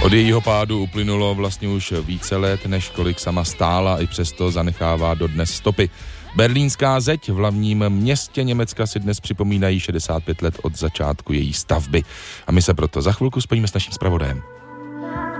Od jejího pádu uplynulo vlastně už více let, než kolik sama stála, i přesto zanechává dodnes stopy. Berlínská zeď v hlavním městě Německa si dnes připomínají 65 let od začátku její stavby. A my se proto za chvilku spojíme s naším zpravodajem.